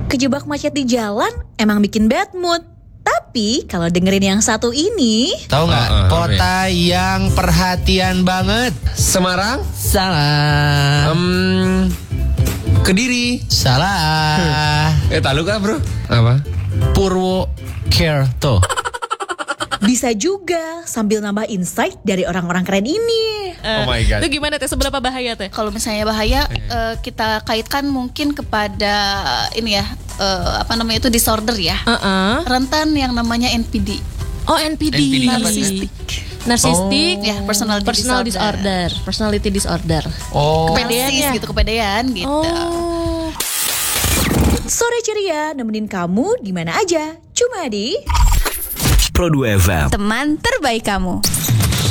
Kejebak macet di jalan emang bikin bad mood. Tapi kalau dengerin yang satu ini, tahu nggak? Kota yang perhatian banget. Semarang? Salah. Kediri? Salah. Tahu kah bro? Apa? Purwokerto. bisa juga sambil nambah insight dari orang-orang keren ini. Oh my God. Itu gimana Teh? Seberapa bahaya Teh? Kalau misalnya bahaya, kita kaitkan mungkin kepada ini ya, itu disorder ya. Rentan yang namanya NPD. Oh NPD. Narsistik, ya personality disorder. Personality disorder. Oh. Kepedean ya. Kepedean gitu. Oh. Sore ceria nemenin kamu di mana aja. Cuma di Pro 2 FM. Teman terbaik kamu.